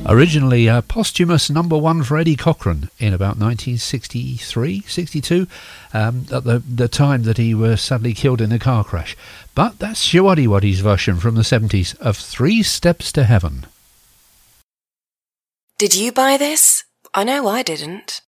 Originally a posthumous number one for Eddie Cochran in about 1963, 62, at the time that he was suddenly killed in a car crash. But that's Showaddywaddy's version from the 70s of 3 Steps to Heaven. Did you buy this? I know I didn't.